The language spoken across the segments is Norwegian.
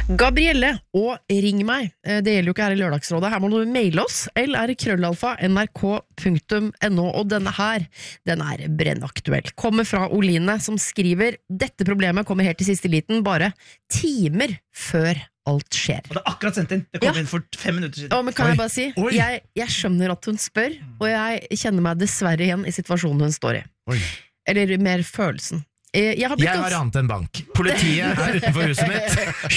Gabrielle og ring meg. Det gjelder jo ikke her i Lørdagsrådet. Her må du maile oss. nrk.nrk.no. Og denne her, den er brennaktuell. Kommer fra Oline, som skriver: Dette problemet kommer helt til siste liten, bare timer før alt skjer. Og det er akkurat sendt inn. Det kom inn for 5 minutter siden. Men kan jeg bare si, jeg skjønner at hun spør, og jeg kjenner meg dessverre igjen i situasjonen hun står i. Eller mer følelsen. Jeg har annet enn bank. Politiet er utenfor huset mitt.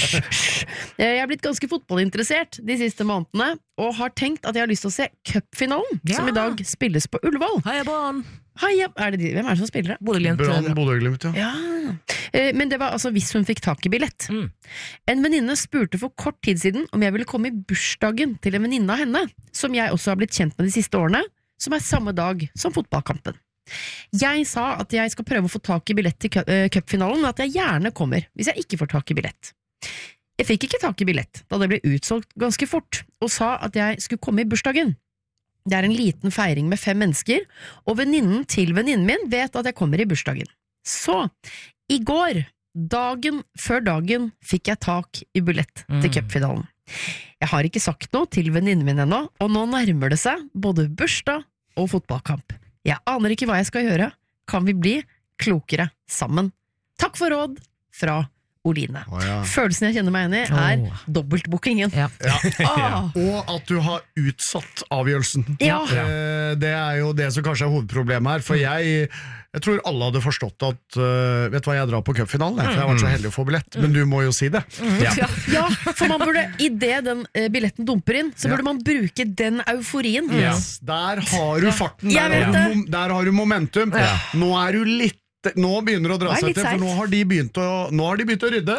Jeg har blitt ganske fotballinteressert de siste månedene, og har tenkt at jeg har lyst til å se cupfinalen, som i dag spilles på Ullevål. Heia Brann! Hvem er det som spiller det? Bodø-Glimt, ja. Men det var altså hvis hun fikk tak i billett. En venninne spurte for kort tid siden om jeg ville komme i bursdagen til en venninne av henne, som jeg også har blitt kjent med de siste årene, som er samme dag som fotballkampen. Jeg sa at jeg skal prøve å få tak i billett til cupfinalen, men at jeg gjerne kommer hvis jeg ikke får tak i billett. Jeg fikk ikke tak i billett, da det ble utsolgt ganske fort, og sa at jeg skulle komme i bursdagen. Det er en liten feiring med 5 mennesker, og venninnen til venninnen min vet at jeg kommer i bursdagen. Så, i går, dagen før dagen, fikk jeg tak i billett til cupfinalen. Jeg har ikke sagt noe til venninnen min ennå, og nå nærmer det seg både bursdag og fotballkamp. Jeg aner ikke hva jeg skal gjøre. Kan vi bli klokere sammen? Takk for råd fra Oline. Følelsen jeg kjenner meg igjen i er dobbeltbookingen. Og at du har utsatt avgjørelsen. Det er jo det som kanskje er hovedproblemet her. For jeg tror alle hadde forstått at vet du hva, jeg drar på cupfinalen, for jeg har vært så heldig å få billett. Men du må jo si det. Ja, for man burde, i det den billetten dumper inn, så burde man bruke den euforien. Der har du farten, der har du momentum. Nå er du litt Nå begynner det å dra seg til, for nå har de begynt å rydde.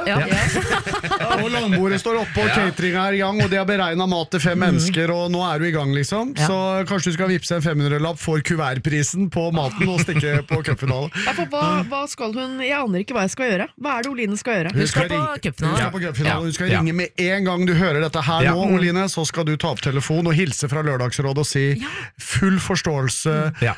Og langbordet står oppe, og catering er i gang, og de har beregnet mat til 5 mennesker, og nå er du i gang, liksom. Så kanskje du skal vippse en 500-lapp for kuvertprisen på maten og stikke på cupfinalen. Hva skal hun? Jeg aner ikke hva jeg skal gjøre. Hva er det Oline skal gjøre? Hun skal på cupfinalen. Hun skal ringe med en gang du hører dette her nå, Oline, så skal du ta opp telefon og hilse fra Lørdagsrådet og si full forståelse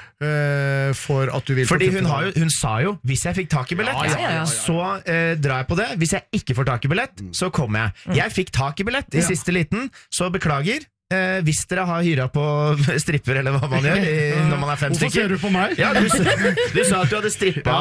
for at du vil. Fordi hun sa jo, hvis jeg fikk tak i billett, så drar jeg på det. Hvis jeg ikke får tak i billett, så kommer jeg. Jeg fikk tak i billett i siste liten, så beklager. Hvis dere har hyret på stripper eller hva man gjør når man er 5 stykker. Hvorfor ser du på meg? Ja, du sa at du hadde strippa.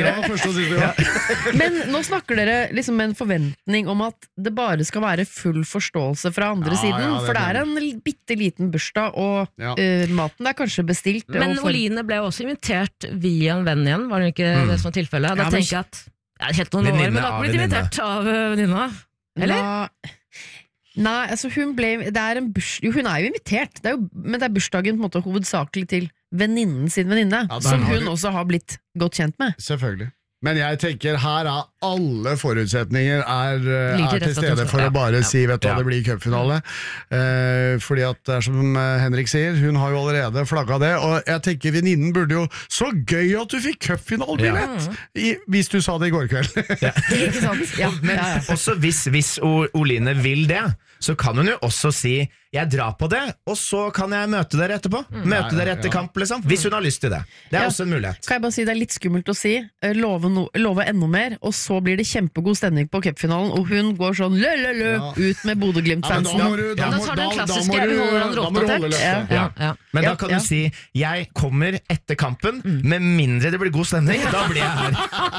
Men nå snakker dere liksom med en forventning om at det bare skal være full forståelse fra andre siden, for det er en bitte liten bursdag, og maten er kanskje bestilt. Men Oline ble også invitert via en venn igjen, var det ikke det som var tilfellet? Da tenker jeg at helt noen år, men da har blitt invitert av venninna, eller? Nei, altså hun er jo invitert, men det er bursdagen på en måte hovedsakelig til venninnen sin venninne, som hun også har blitt godt kjent med. Selvfølgelig. Men jeg tenker her er alle forutsetninger er til stede for å bare si, vet du hva, det blir cupfinale. Fordi at det er som Henrik sier, hun har jo allerede flagget det, og jeg tenker venninnen burde jo, så gøy at du fikk cupfinalebillett, hvis du sa det i går kveld. Ikke sant? Men også hvis Oline vil det, så kan hun jo også si, jeg drar på det, og så kan jeg møte dere etterpå. Møte dere etter kamp, liksom. Hvis hun har lyst til det. Det er også en mulighet. Kan jeg bare si, det er litt skummelt å si, love enda mer, og så blir det kjempegod stemning på cupfinalen, og hun går sånn ut med Bodø-Glimt-fansen. Da tar du den klassiske, jeg vil holde hverandre oppdatert. Men da kan du si, jeg kommer etter kampen, med mindre det blir god stemning, da blir jeg her.